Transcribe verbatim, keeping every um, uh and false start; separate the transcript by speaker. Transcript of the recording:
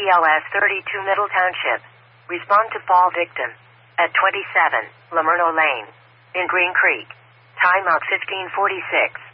Speaker 1: L S thirty-two Middle Township. Respond to fall victim. At twenty-seven, Lamerno Lane. In Green Creek. Timeout fifteen forty-six.